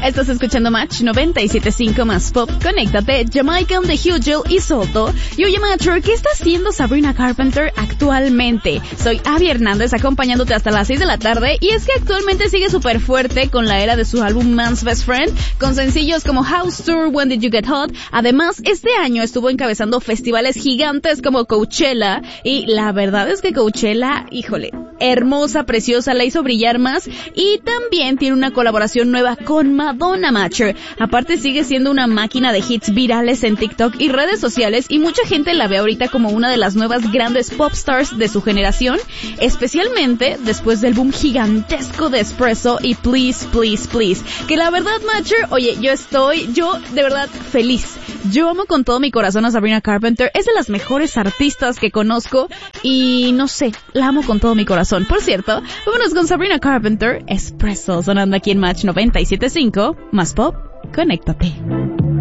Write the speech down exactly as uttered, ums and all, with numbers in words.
Estás escuchando Match noventa y siete punto cinco más pop. Conéctate, Jamaican de Hugel y Solto. Y oye, Matcher, ¿qué está haciendo Sabrina Carpenter actualmente? Soy Abby Hernández acompañándote hasta las seis de la tarde y es que actualmente sigue súper fuerte con la era de su álbum Man's Best Friend, con sencillos como House Tour, When Did You Get Hot. Además, este año estuvo encabezando festivales gigantes como Coachella y la verdad es que Coachella, híjole, hermosa, preciosa, la hizo brillar más y también tiene una colaboración nueva con Madonna, Matcher. Aparte sigue siendo una máquina de hits virales en TikTok y redes sociales y mucha gente la ve ahorita como una de las nuevas grandes pop stars de su generación, especialmente después del boom gigantesco de Espresso y Please, Please, Please. Que la verdad, Matcher, oye, yo estoy, yo de verdad feliz. Yo amo con todo mi corazón a Sabrina Carpenter, es de las mejores artistas que conozco y no sé, la amo con todo mi corazón. Por cierto, vámonos con Sabrina Carpenter, Espresso, sonando aquí en Match noventa y siete punto cinco, más pop, conéctate.